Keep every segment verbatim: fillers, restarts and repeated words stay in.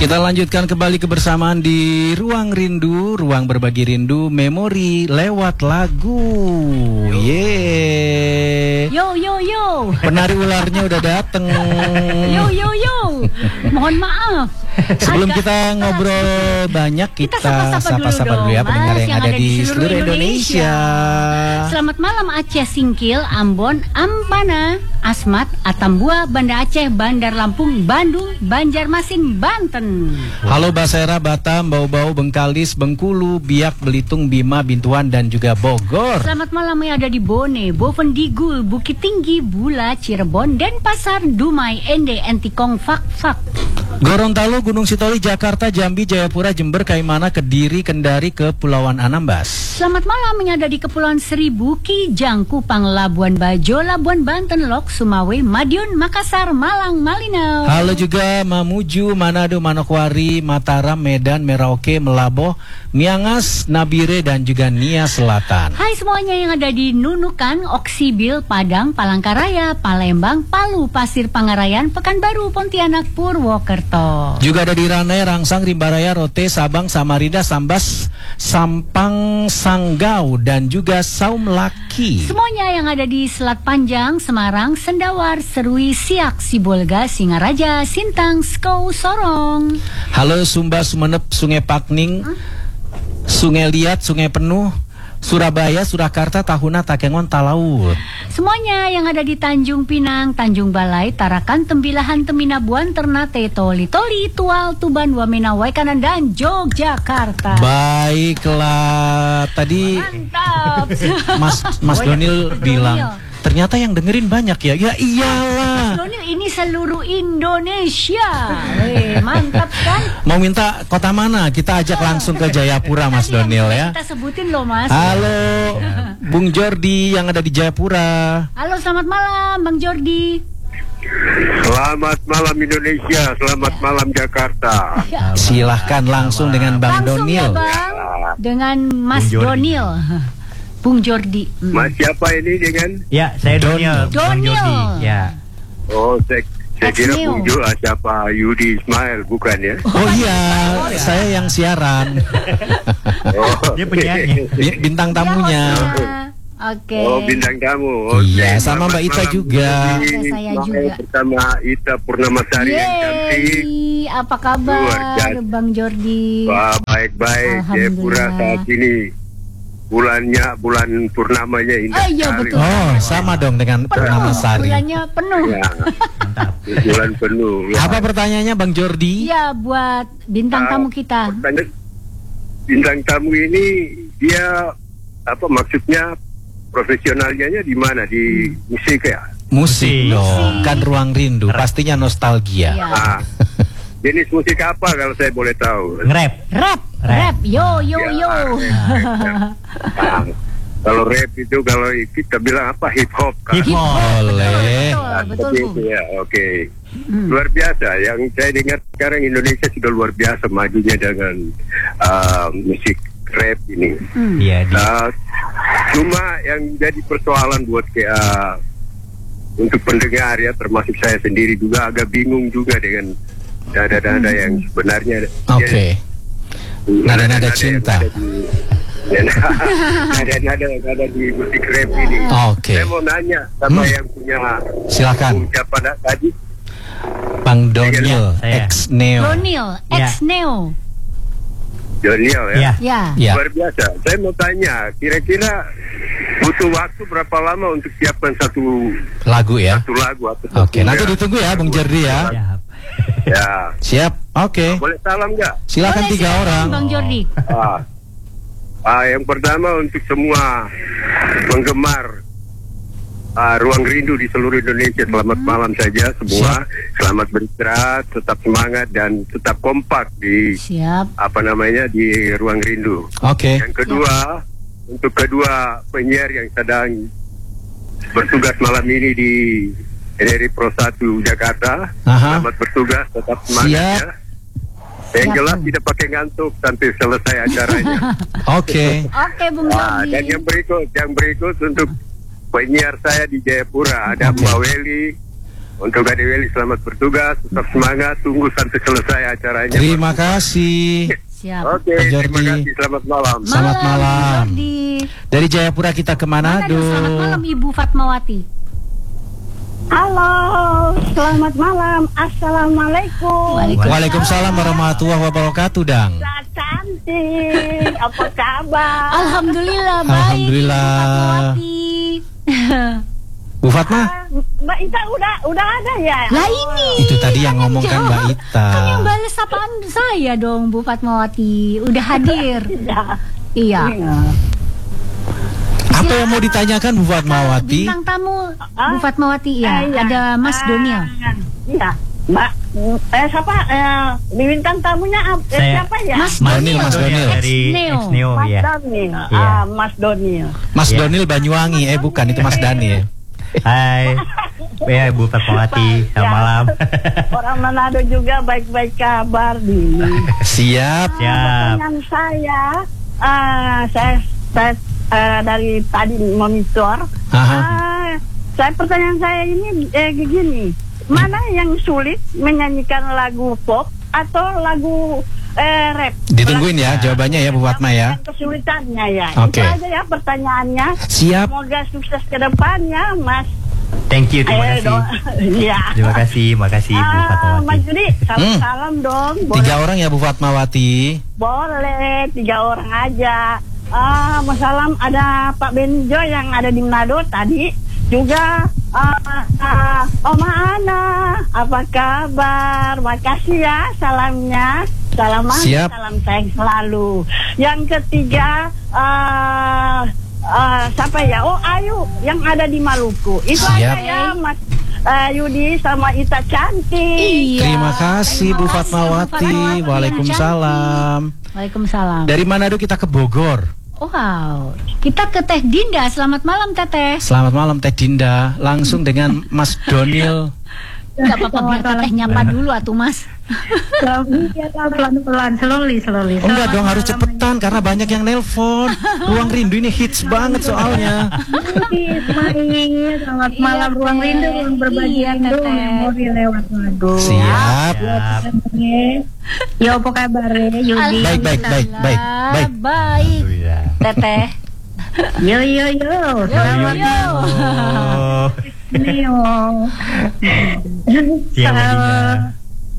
Kita lanjutkan kembali kebersamaan di Ruang Rindu, ruang berbagi rindu, memori lewat lagu. Yeay. Yo yo yo. Penari ularnya udah dateng. Yo yo yo. Mohon maaf. Sebelum Agak, kita ngobrol banyak, kita sapa-sapa dulu, dulu ya pendengar yang, yang ada di seluruh Indonesia. Indonesia. Selamat malam Aceh Singkil, Ambon, Ampana, Asmat, Atambua, Banda Aceh, Bandar Lampung, Bandung, Banjarmasin, Banten. Halo Basera, Batam, Bau-Bau, Bengkalis, Bengkulu, Biak, Belitung, Bima, Bintuan, dan juga Bogor. Selamat malam yang ada di Bone, Bovendigul, Bukit Tinggi, Bula, Cirebon, Denpasar, Dumai, Ende, Entikong, Fak-Fak. Gorontalo, Gunung Sitoli, Jakarta, Jambi, Jayapura, Jember, Kaimana, Kediri, Kendari, Kepulauan Anambas. Selamat malam yang ada di Kepulauan Seribu, Kijang, Kupang, Labuan Bajo, Labuan Banten, Lok, Sumawe, Madiun, Makassar, Malang, Malinau. Halo juga Mamuju, Manado, Manokwari, Mataram, Medan, Merauke, Melaboh, Miangas, Nabire, dan juga Nia Selatan. Hai semuanya yang ada di Nunukan, Oksibil, Padang, Palangkaraya, Palembang, Palu, Pasir Pangarayan, Pekanbaru, Pontianak, Purwokerto. Juga ada di Ranai, Rangsang, Rimbaraya, Rote, Sabang, Samarinda, Sambas, Sampang, Sanggau, dan juga Saum Laki. Semuanya yang ada di Selat Panjang, Semarang, Sendawar, Serui, Siak, Sibolga, Singaraja, Sintang, Skou, Sorong. Halo Sumba, Sumenep, Sungai Pakning, huh? Sungai Liat, Sungai Penuh, Surabaya, Surakarta, Tahuna, Takengon, Talaut. Semuanya yang ada di Tanjung Pinang, Tanjung Balai, Tarakan, Tembilahan, Teminabuan, Ternate, Toli, Toli, Tual, Tuban, Wamena, Waikanan, dan Yogyakarta. Baiklah, tadi mantap. Mas Mas Donil bilang ternyata yang dengerin banyak ya. Ya iyalah. Mas Donil ini seluruh Indonesia. Weh, mantap kan? Mau minta kota mana? Kita ajak langsung ke Jayapura Mas Donil ya. Kita sebutin loh Mas. Halo Bung Jordi yang ada di Jayapura. Halo, selamat malam Bang Jordi. Selamat malam Indonesia, selamat ya. Malam Jakarta. Ya. Silahkan langsung dengan Bang langsung Donil. Ya, Bang. Dengan Mas Donil. Bung Jordi. Hmm. Mas siapa ini dengan? Ya, saya Donil. Donil. Ya. Oh, saya, saya kira Bung Jo, siapa Yudi Ismail, bukan ya? Oh iya, oh, ya. Saya yang siaran. Oh, dia penyanyi. Bintang tamunya. Ya, oke. Okay. Oh, bintang tamu. Okay. Iya, sama Mbak Ita juga. Ada saya juga. Bersama Ita Purnamasari yang cantik. Apa kabar Bang Jordi? Wah, baik-baik. Jayapura saat ini bulannya, bulan purnamanya indah. Oh iya betul. Oh sama dong dengan Purnamasari. Bulannya penuh. Ya, bulan penuh. Ya. Apa pertanyaannya Bang Jordi? Iya buat bintang uh, tamu kita. Bintang tamu ini dia apa maksudnya profesionalnya di mana, di hmm. musik ya? Musik dong, kan Ruang Rindu pastinya nostalgia. Ya. Ah, jenis musik apa kalau saya boleh tahu? Rap. Rap. Rap. Yo yo ya, yo. Nah, kalau rap itu kalau kita bilang apa hip hop kan? Hip hop. Boleh. Betul, betul, betul. Ya, oke. Okay. Hmm. Luar biasa. Yang saya dengar sekarang Indonesia sudah luar biasa majunya dengan uh, musik rap ini. Iya. Hmm. Uh, cuma yang jadi persoalan buat kayak uh, untuk pendengar ya, termasuk saya sendiri juga agak bingung juga dengan nada-nada hmm. yang sebenarnya. Oke. Okay. Nada-nada cinta. Nada-nada yang ada di musik rap ini. Oke. Okay. Saya mau nanya sama hmm. yang punya. Silakan. Siapa tadi? Bang Donil, ex Neo. Donil, ex Neo. Donil ya. Ya. Ya. Luar biasa. Saya mau tanya, kira-kira butuh waktu berapa lama untuk siapkan satu lagu ya? Satu lagu atau satu. Oke, nanti ditunggu ya Bung Jordi ya. Ya. Siap. Oke. Okay. Boleh salam nggak? Silakan Boleh, tiga silakan, orang. Bang Jordi. Ah. ah, yang pertama untuk semua penggemar ah, Ruang Rindu di seluruh Indonesia, selamat hmm. malam saja semua. Siap. Selamat beristirahat, tetap semangat dan tetap kompak di Siap. apa namanya di Ruang Rindu. Oke. Okay. Yang kedua, Siap. untuk kedua penyiar yang sedang bertugas malam ini di N R I Pro satu Jakarta. Aha. Selamat bertugas, tetap semangat Siap. ya. Yang Siap. jelas tidak pakai ngantuk sampai selesai acaranya. Oke. Okay. Oke, okay, Bung nah, dan yang berikut, yang berikut untuk penyiar saya di Jayapura ada okay. Mbak Weli, Untuk Ade Weli selamat bertugas, tetap semangat, tunggu sampai selesai acaranya. Terima kasih. Siap. Oke, terima kasih, selamat malam. Selamat malam. Jordi. Dari Jayapura kita ke Manado. Selamat malam Ibu Fatmawati. Halo, selamat malam. Assalamualaikum. Waalaikumsalam warahmatullahi wabarakatuh, Dang. Cantik, apa kabar? Alhamdulillah baik. Alhamdulillah. Ibu Fatmawati. Bu Fatma? Ah, Mbak Ita udah udah ada ya? Lah ini. Itu tadi yang ngomong kan Mbak jawab. Ita. Kan yang balas sapaan saya dong Bu Fatmawati. Udah hadir. Iya. Iya. Apa yang mau ditanyakan Bu Fatmawati? Bintang tamu Ah? Bu Fatmawati ya. Eh, iya. Ada Mas Ah, Doniel. Iya, Mbak. Eh siapa? Eh, bintang tamunya ap- eh, Saya. siapa ya? Mas Donil, Mas Donil. Donil. Dari Ex-Neo. Ex-Neo Mas ya. Donil. Iya. Ah, Mas Donil. Mas Iya. Donil Banyuwangi, eh bukan itu Mas Dani ya. Hai. Ya, Bu Fatmawati, selamat malam. Orang Manado juga baik-baik kabar nih. Siap. Siap. Pertanyaan saya, ah, saya, saya eh, dari tadi monitor. Aha. Ah, saya pertanyaan saya ini eh, begini, mana yang sulit menyanyikan lagu pop atau lagu eh, rap? Ditungguin ya jawabannya ya Bu Fatma ya. Yang kesulitannya ya. Oke. Itu aja ya pertanyaannya. Siap. Semoga sukses ke depannya, Mas. Thank you, terima Eh, kasih. do- Iya. Terima kasih, makasih Bu Ah, Mas Fatmawati. Judi, salam Hmm. salam dong. Boleh, Tiga orang ya Bu Fatmawati. boleh tiga orang aja. Ah, Mas salam ada Pak Benjo yang ada di Manado tadi. Juga ah, ah, Oma Ana, apa kabar? Makasih ya salamnya. Salam manis, Siap. salam sayang selalu. Yang ketiga, ah, ah, siapa ya? Oh, Ayu yang ada di Maluku. Itu Siap. aja ya, Mas ah, Yudi sama Ita cantik. Iya. Terima kasih Bu Terima kasih, Bu Fatmawati. Fatmawati. Waalaikumsalam. Waalaikumsalam. Dari Manado kita ke Bogor. Wow. Kita ke Teh Dinda. Selamat malam Teteh. Selamat malam Teh Dinda. Langsung dengan Mas Donil. Enggak apa-apa biar Teteh nyapa dulu atuh Mas. Pelan-pelan, slowly, slowly. Oh, enggak dong, harus cepetan karena banyak yang nelpon. Ruang Rindu ini hits banget soalnya. Ismail, selamat Iya, malam Ruang Teh. Rindu, ruang berbagi Iya, rindu, Teteh. memori lewat lagu. Siap. Siap. Yo, apa kabar ya, Yudi? Baik, baik, baik, baik, baik. Baik. Alhamdulillah. Teteh. Yo, yo, yo, selamat yo. Oh, Neo. siap, Madinah.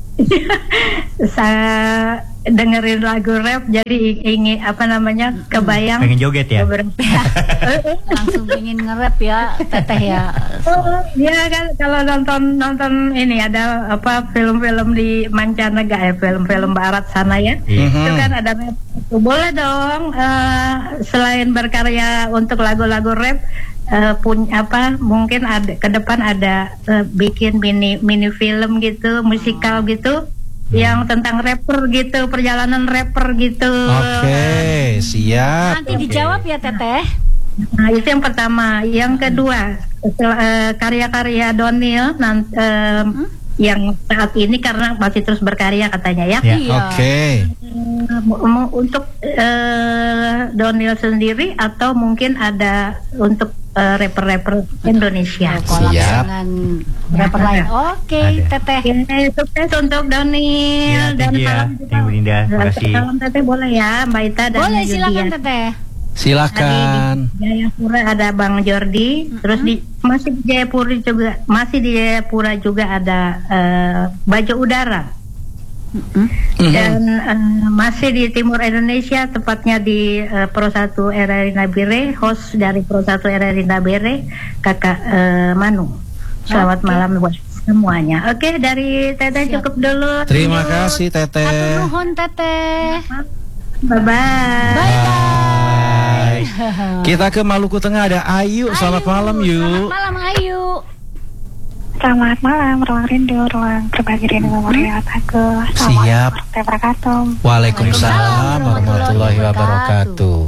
Saya dengerin lagu rap jadi ingin apa namanya kebayang Pengen joget ya? beberapa. Langsung pengen nge-rap ya Teteh ya. Oh, dia kan kalau nonton nonton ini ada apa film-film di mancanegara, ya, film-film barat sana ya. Iya. Itu kan ada rap. Boleh dong eh, selain berkarya untuk lagu-lagu rap eh, punya apa mungkin ada ke depan ada eh, bikin mini mini film gitu, musikal gitu yang tentang rapper gitu, perjalanan rapper gitu. Oke, siap. Nanti dijawab ya Teteh. Nah, itu yang pertama. Yang kedua, setelah, eh, karya-karya Donil nan- em, yang saat ini karena masih terus berkarya katanya ya. Ya. Iya. Oke. Eh, mu- mu- untuk eh, Donil sendiri atau mungkin ada untuk eh, rapper-rapper Indonesia. Kolab Siap. dengan rapper lain. Oke, Ada. Teteh. Oke, sukses untuk Donil Ya, dan thank you ya. salam Thank you, Bu Dinda. Terima kasih. Salam Teteh boleh ya, Mbak Ita dan Boleh Yudi silakan ya. Teteh. Silakan. Di Jayapura ada Bang Jordi, terus di masih di Jayapura juga masih di Jayapura juga ada eh, Baju Udara. Dan eh, masih di timur Indonesia, tepatnya di eh, Pro satu R R I Nabire, host dari Pro satu R R I Nabire, Kakak eh, Manu. Selamat Oke. malam buat semuanya. Oke, dari Teteh Siap. cukup dulu. Terima kasih Hatur Teteh. nuhun Teteh. Bye bye. Bye. Kita ke Maluku Tengah ada Ayu. Selamat Ayu, malam Yu. Selamat malam Ayu. Selamat malam, ruang rindu, ruang berbagi rindu memori lewat lagu. Siap. Assalamualaikum warahmatullahi wabarakatuh. Waalaikumsalam warahmatullahi wabarakatuh.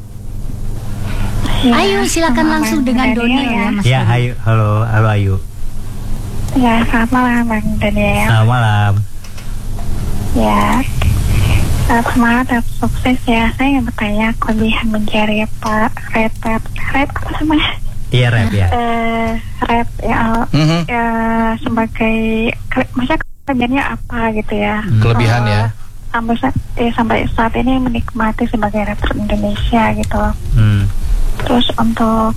Ya, Ayu silakan selamat langsung malam, dengan Daniel, Donil ya. ya Mas. Ya, Ayu, halo, halo Ayu. Ya, selamat malam Bang Daniel. Selamat malam. Ya, uh, semangat dan sukses ya. Saya ingin bertanya kelebihan menjadi Pak Rapper, Rap apa namanya? Iya rap ya. Eh, rap ya, Mhm. ya sebagai ke- maksudnya kelebihannya apa gitu ya? Kelebihan Eh, ya. Sampai saat, eh, sampai saat ini menikmati sebagai rapper Indonesia gitu. Hmm. Terus untuk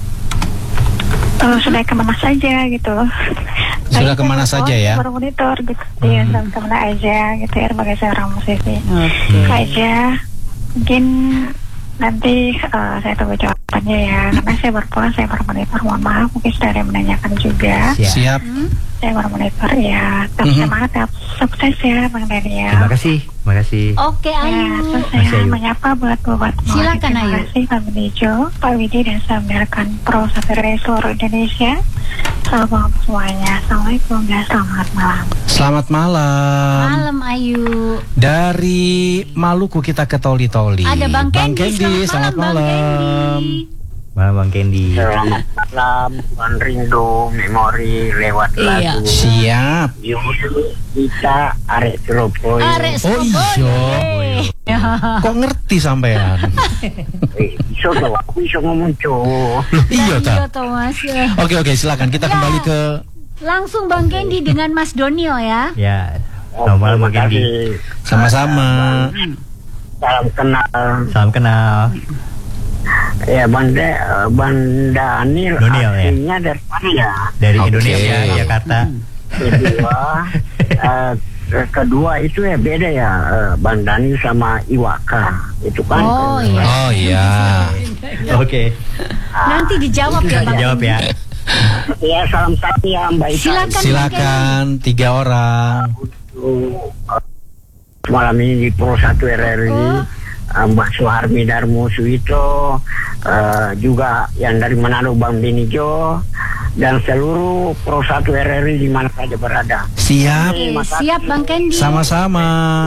eh, sudah kemana saja gitu. Sudah Tadi kemana saya saja ya? Baru monitor gitu. Iya, sudah kemana aja gitu ya sebagai seorang musisi. Oke. Itu aja. Mungkin nanti eh, saya tunggu jawabannya ya. Karena saya baru pulang, saya baru monitor. Mohon maaf, mungkin sudah ada yang menanyakan juga. Siap. Siap. Saya baru monitor ya. Tetap Mhm. semangat, tetap sukses ya Bang Daniel. Terima kasih, terima kasih. Oke, Ya, Ayu. terus Masih, saya Ayu. menyapa buat buat Silakan, Terima Ayu. kasih Pak Benejo, Pak Widi, dan saya mendengarkan Pro satu dari seluruh Indonesia. Salam semuanya. Assalamualaikum dan selamat malam. Selamat malam. Malam Ayu. Dari Maluku kita ke Toli-Toli. Ada Bang Kendi. Kendi, selamat Bang malam. Kendi. Malam Bang Kendi. Selamat malam, Bang Rindu, memori lewat Iya. lagu. Siap. Yuk, kita arek Surabaya. Arek Oh, Surabaya. Ya. Kok ngerti sampean? Eh, iso dong, aku iso ngomong cowok. Iya Iya, ta. Thomas. Oke oke silakan kita Ya. kembali ke Langsung Bang Kendi dengan Mas Donio ya. Ya. Selamat malam Bang Kendi. sama-sama. Salam kenal. Salam kenal. Ya, Bang De, Bang Daniel, Daniel, ya? aslinya dari mana ya? Dari Oke. Indonesia, Jakarta. Kedua, eh, kedua itu ya beda ya, eh, Bang Daniel sama Iwaka. Itu kan. Oh eh, iya. Oh iya. Oke. Nanti dijawab ya Bang. Dijawab ya. Ya, salam satu ya Mbak Ita. Silakan. Silakan tiga orang. Untuk, eh, malam ini di Pro satu R R I, Oh. eh, Mbak Suharmi Darmo Suito, eh, juga yang dari Manado Bang Benijo, dan seluruh Pro satu R R I di mana saja berada. Siap. Oke, siap Bang Kendi. Sama-sama.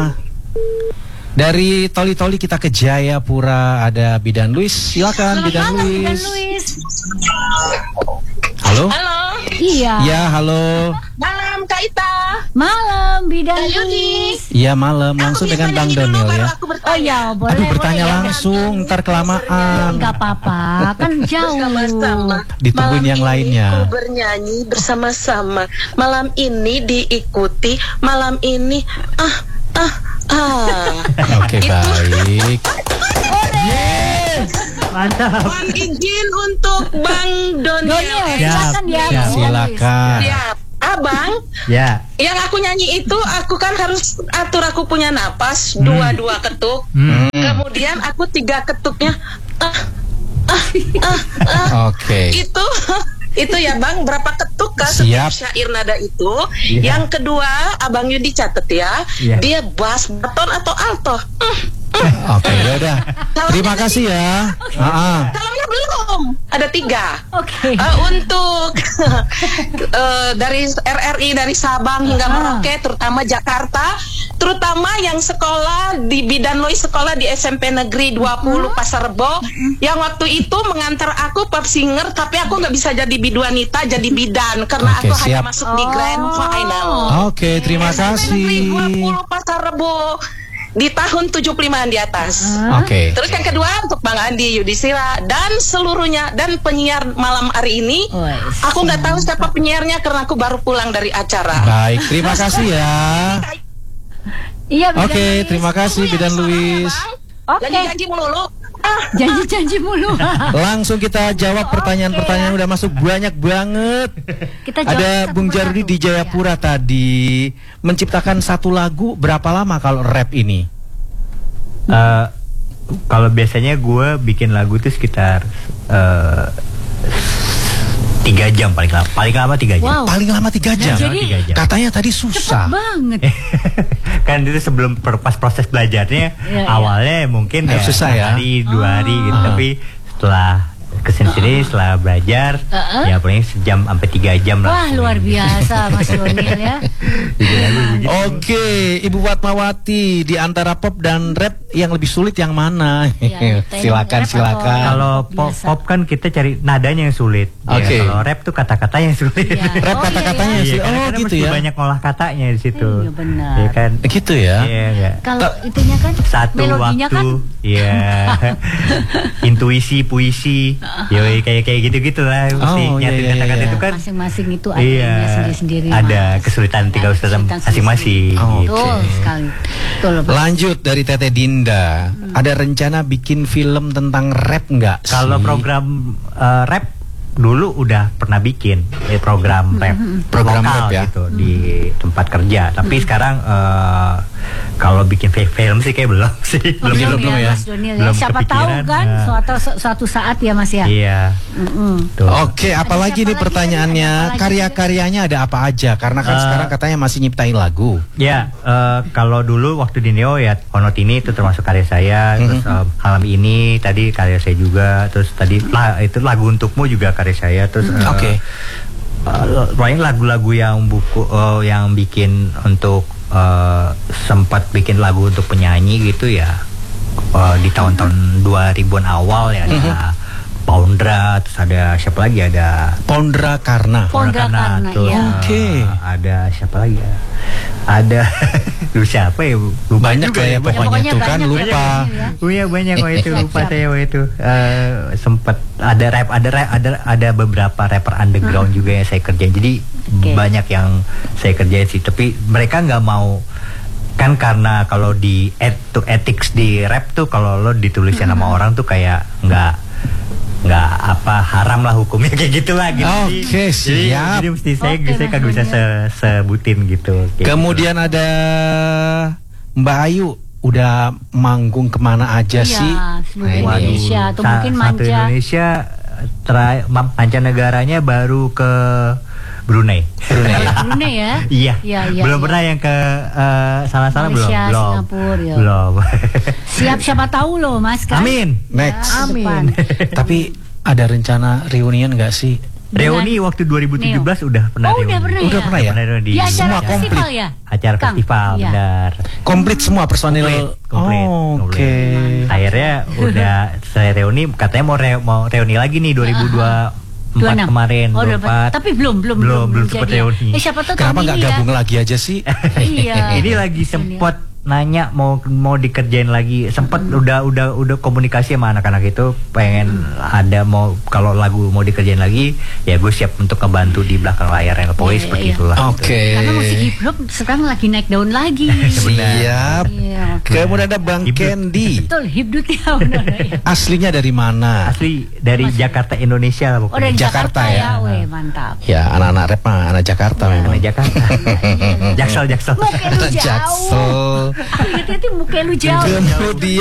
Dari Toli-Toli kita ke Jayapura ada Bidan Luis. Silakan Bidan Malam, Bidan Luis. Luis. Halo? Halo, Iya. Ya, halo. malam Kak Ita. Malam Bidan Kak Yudi. Luis. Iya, malam langsung Aku dengan bisa Bang nyanyi dulu, Daniel baru ya. aku Oh bertanya. ya, boleh. Aduh, bertanya boleh. langsung, ntar kelamaan. Enggak apa-apa, kan jauh. Bersama-sama. Ditungguin Malam yang ini lainnya. Ku bernyanyi bersama-sama. Malam ini diikuti. Malam ini ah ah ah. Oke, Itu. baik. Mantap. Mohon izin untuk Bang Donio, Doniel. silakan ya. Siap. Bang Silakan. Siap. Abang, Ya. yang aku nyanyi itu aku kan harus atur aku punya napas dua-dua ketuk. Hmm. Kemudian aku tiga ketuknya ah ah ah ah. Oke. Itu itu ya Bang, berapa ketuk kah Siap. setiap syair nada itu? Iya. Yang kedua, Abang Yudi catet ya. Iya. Dia bass, baton atau alto? Oke, ya udah. Terima kasih ya. Ah, Salamnya belum. Ada tiga. Oke. Eh, untuk eh, dari R R I dari Sabang hingga Ah. Merauke, terutama Jakarta, terutama yang sekolah di Bidan Lois, sekolah di S M P Negeri dua puluh Pasar Rebo, yang waktu itu mengantar aku pop singer, tapi aku nggak bisa jadi biduanita, jadi bidan karena Oke, aku siap. hanya masuk di grand Oh. final. Oke, terima S M P Negeri kasih. dua puluh Pasar Rebo di tahun tujuh puluh limaan di atas. Oke. Terus yang kedua untuk Bang Andi Yudhistira dan seluruhnya dan penyiar malam hari ini. Wes. Aku nggak tahu siapa penyiarnya karena aku baru pulang dari acara. Baik, terima kasih ya. Iya, Bidan Oke, Luis. terima kasih Bidan Luis. Oke. Janji-janji melulu. Ah, Janji-janji mulu. Langsung kita jawab pertanyaan-pertanyaan udah masuk banyak banget. Kita jawab Ada satu Bung Jardi persatu. di Jayapura tadi menciptakan satu lagu berapa lama kalau rap ini? Eh, kalau biasanya gue bikin lagu tuh sekitar eh, tiga jam paling lama. Paling lama tiga jam. Wow. Paling lama tiga jam. Jadi tiga jam. Katanya tadi Cepet susah. banget. Kan itu sebelum per- pas proses belajarnya Iya, iya. awalnya mungkin Eh, ya susah ya. hari dua hari gitu, Ah. tapi setelah kesini sini setelah belajar Uh-uh. ya paling sejam sampai tiga jam lah. Wah, luar biasa Mas Donil ya. Bikin lagu begitu. Oke, Ibu Fatmawati, di antara pop dan rap yang lebih sulit yang mana? Ya, kita yang silakan, rap atau- silakan. Kalau Pop pop, biasa. pop kan kita cari nadanya yang sulit. Ya, Oke. kalau rap tuh kata-kata yang sulit. Iya. Rap Oh, kata-katanya iya, sih. Iya, karena Oh, kan gitu mesti ya. banyak ngolah katanya di situ. Iya, benar. Iya kan? Gitu ya. Iya, enggak. Kalau itunya kan Satu melodinya waktu, kan iya. Intuisi, puisi. Yoi, kayak kayak gitu-gitu lah. Mesti Oh, iya, nyatin iya, kata-kata iya. itu kan. Masing-masing itu ada Iya, sendiri-sendiri. ada Mas. kesulitan tinggal usaha Kesulitan masing-masing. sendiri-sendiri. Oh, gitu. Betul sekali. Betul, Mas. Lanjut dari Tete Dinda. Ada rencana bikin film tentang rap nggak sih? Kalau program uh, rap dulu udah pernah bikin eh, program rap, Program lokal rap ya? gitu di tempat kerja. Tapi sekarang uh, kalau bikin fake film sih kayak belum sih. Belum, belum, belum ya? Mas Doniel ya. Belum Siapa tahu kepikiran, kan nah. suatu suatu saat ya Mas ya. Iya. Mm-mm. Tuh. Oke, Ada apalagi siapa nih lagi pertanyaannya, tadi? Ada apa lagi? karya-karyanya ada apa aja? Karena kan Eh, sekarang katanya masih nyiptain lagu. Ya, eh, kalau dulu waktu di Neo ya Onotini itu termasuk karya saya, terus eh, malam ini tadi karya saya juga, terus tadi lah itu lagu untukmu juga karya saya, terus eh, Oke. eh, paling lagu-lagu yang buku eh, yang bikin untuk eh, sempat bikin lagu untuk penyanyi gitu ya eh, di tahun-tahun dua ribuan awal ya ada Poundra, terus ada siapa lagi, ada Pondra Karna. Pondra Karna, terus, iya. eh, Oke. ada siapa lagi ya? Ada Duh, siapa ya? Lupa Banyak juga lah ya banyak. pokoknya pokoknya tuh kan banyak ya, lupa. ya. Oh iya banyak kok itu, lupa Siap, saya waktu itu. Eh, sempat ada rap, ada rap, ada ada beberapa rapper underground juga yang saya kerjain. Jadi Oke. banyak yang saya kerjain sih, tapi mereka nggak mau kan, karena kalau di et, tuh ethics di rap tuh kalau lo ditulisnya nama orang tuh kayak nggak nggak apa haram lah hukumnya kayak gitulah gitu. Oke, Jadi- siap. Jadi, mesti saya Oke, saya Mas kagak bisa Daniel. se- sebutin gitu. kayak Kemudian ada Mbak Ayu, udah manggung kemana aja Iya, sih? seluruh Nah, ini. Indonesia atau Sa- mungkin satu manja. Indonesia tera- ma- mancanegaranya baru ke Brunei. Brunei. Brunei ya. Iya. Iya, iya, belum iya. pernah yang ke eh, sana-sana belum. Malaysia, Belum. Singapura, ya. Belum. Siap siapa tahu loh Mas kan. Amin. Next. Ya, ke depan. Tapi ada rencana reunian nggak sih? Reuni waktu dua ribu tujuh belas udah pernah Oh, reuni. udah pernah ya? Udah pernah ya? Pernah reuni Di acara Semua festival komplit. ya? Acara Kang? festival, Iya. benar. Komplit semua personil. Komplit, komplit, Oh, komplit. Oke. Akhirnya udah saya reuni, katanya mau re- mau reuni lagi nih dua ribu dua puluh empat dua puluh enam. kemarin. Oh, dua puluh udah, empat. tapi belum belum Belum, belum sempet jadi ya. reuni. Eh, siapa tahu Kenapa tahun nggak ini ya. gabung lagi aja sih? Iya. Ini lagi sempet nanya mau mau dikerjain lagi, sempet udah udah udah komunikasi sama anak-anak itu, pengen ada mau kalau lagu mau dikerjain lagi ya gue siap untuk ngebantu di belakang layar yang pokoknya Iya, seperti iya. itulah. Oke. Karena musik hip hop sekarang lagi naik daun lagi. Siap. Iya. Kemudian ada Bang Hibdut. Candy. Betul, hibdut ya benar ya. Aslinya dari mana? Asli dari Jakarta Indonesia lah Oh pokoknya. dari Jakarta Jakarta, ya. ya, weh mantap. Ya, anak-anak rap mah anak Jakarta memang. Dari Jakarta. Jaksel Jaksel. Muka lu jauh. Jaksel. Hati-hati muka lu jauh. Kemudian